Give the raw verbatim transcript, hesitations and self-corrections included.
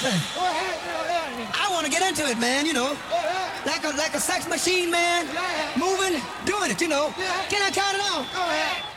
I want to get into it, man, you know. Like a, like a sex machine, man. Moving, doing it, you know. Can I count it on?